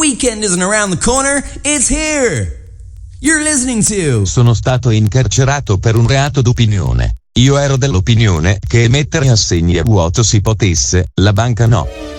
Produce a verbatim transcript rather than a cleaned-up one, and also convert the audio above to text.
weekend isn't around the corner, it's here. You're listening to... Sono stato incarcerato per un reato d'opinione. Io ero dell'opinione che emettere assegni a vuoto si potesse, la banca no.